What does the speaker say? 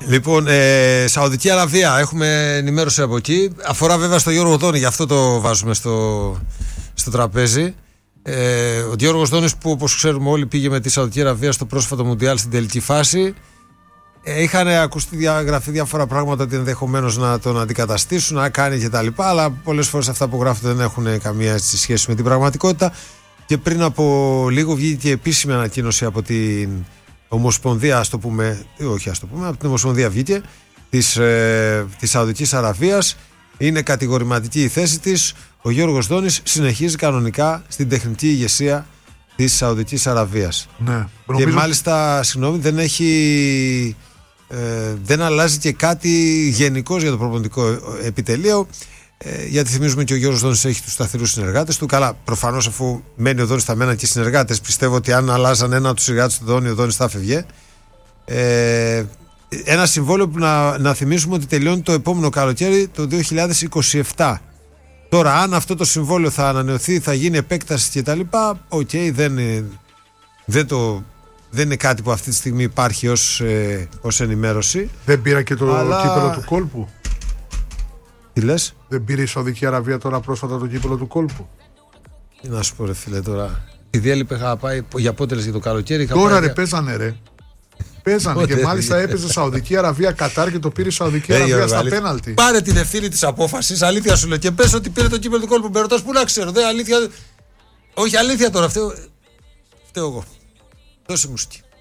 Λοιπόν, Σαουδική Αραβία, έχουμε ενημέρωση από εκεί. Αφορά βέβαια στο Γιώργο Δόνη, γι' αυτό το βάζουμε στο τραπέζι. Ο Γιώργος Δόνης, που όπως ξέρουμε όλοι πήγε με τη Σαουδική Αραβία στο πρόσφατο Μουντιάλ στην τελική φάση. Είχαν ακουστεί διαγραφεί διάφορα πράγματα ότι ενδεχομένως να τον αντικαταστήσουν, να κάνει κτλ. Αλλά πολλές φορές αυτά που γράφονται δεν έχουν καμία σχέση με την πραγματικότητα. Και πριν από λίγο βγήκε επίσημη ανακοίνωση από την Ομοσπονδία, από την Ομοσπονδία βγήκε της Σαουδικής Αραβίας. Είναι κατηγορηματική η θέση της. Ο Γιώργος Δόνης συνεχίζει κανονικά στην τεχνική ηγεσία της Σαουδικής Αραβίας. Ναι, και μάλιστα, δεν αλλάζει και κάτι γενικώς για το προπονητικό επιτελείο. Γιατί θυμίζουμε και ο Γιώργος Δόνης έχει τους σταθερούς συνεργάτες του. Καλά, προφανώς αφού μένει ο Δόνης θα μέναν και οι συνεργάτες. Πιστεύω ότι αν αλλάζαν ένα από τους συνεργάτες του Δόνη, ο Δόνης θα φεύγε. Ένα συμβόλαιο που να θυμίσουμε ότι τελειώνει το επόμενο καλοκαίρι, το 2027. Τώρα, αν αυτό το συμβόλαιο θα ανανεωθεί, θα γίνει επέκταση κτλ. Δεν είναι κάτι που αυτή τη στιγμή υπάρχει ως ενημέρωση. Δεν πήρα και το κύπελο του κόλπου. Τι λες? Δεν πήρε η Σαουδική Αραβία τώρα πρόσφατα το κύπελο του κόλπου? Τι να σου πω ρε φίλε τώρα. Επειδή έλειπε, είχα πάει για πότε λες για το καλοκαίρι. Τώρα ρε παίζανε ρε. Παίζανε και μάλιστα έπαιζε Σαουδική Αραβία Κατάρ και το πήρε η Σαουδική Αραβία στα πέναλτι. Πάρε την ευθύνη της απόφασης, αλήθεια σου λέω, και πες ότι πήρε το κύπελο του κόλπου. Με ρωτάς πού να ξέρω, αλήθεια. Όχι, αλήθεια τώρα, φταίω εγώ. Δώσε μουσική.